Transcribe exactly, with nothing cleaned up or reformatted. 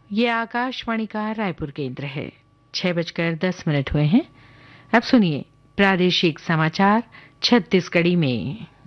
ये आकाशवाणी का रायपुर केंद्र है। छह बजकर दस मिनट हुए हैं। अब सुनिए प्रादेशिक समाचार छत्तीसगढ़ी में।